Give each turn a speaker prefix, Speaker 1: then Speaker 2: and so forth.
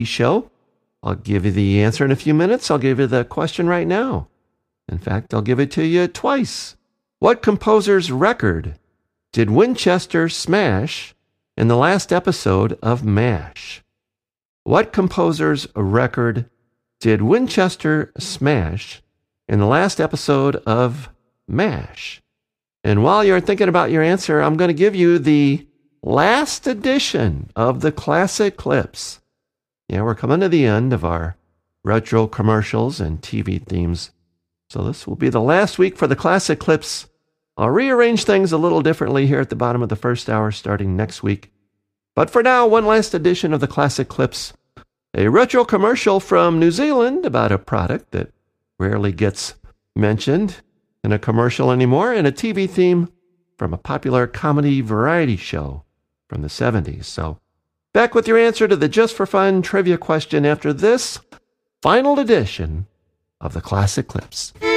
Speaker 1: show. I'll give you the answer in a few minutes. I'll give you the question right now. In fact, I'll give it to you twice. What composer's record did Winchester smash in the last episode of MASH? What composer's record did Winchester smash in the last episode of MASH? And while you're thinking about your answer, I'm going to give you the last edition of the Classic Clips. Yeah, we're coming to the end of our retro commercials and TV themes. So this will be the last week for the Classic Clips. I'll rearrange things a little differently here at the bottom of the first hour starting next week. But for now, one last edition of the Classic Clips. A retro commercial from New Zealand about a product that rarely gets mentioned in a commercial anymore, and a TV theme from a popular comedy variety show from the 70s. So back with your answer to the Just for Fun trivia question after this final edition of the Classic Clips.